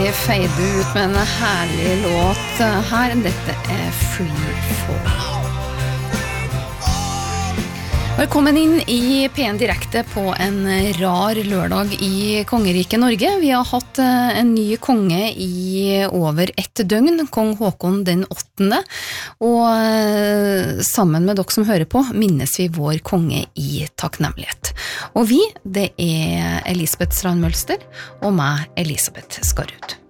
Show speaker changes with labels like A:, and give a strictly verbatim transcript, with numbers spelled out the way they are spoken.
A: feide ut med en herlig låt her. Dette er Free Fall. Velkommen inn i P en Direkte på en rar lørdag i Kongeriket Norge. Vi har hatt en ny konge i over ett døgn, kong Håkon den åttende, og sammen med dere som hører på, minnes vi vår konge i takknemlighet. Og vi, det er Elisabeth Strand Mølster og meg, Elisabeth Skarrud.